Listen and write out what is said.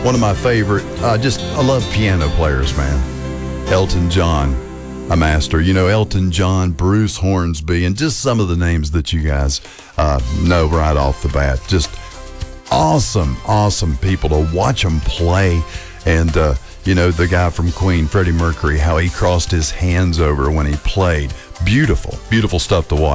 one of my favorite, I love piano players, man. Elton John, a master. You know, Elton John, Bruce Hornsby, and just some of the names that you guys know right off the bat. Just awesome people to watch them play. And, you know, the guy from Queen, Freddie Mercury, how he crossed his hands over when he played. Beautiful stuff to watch.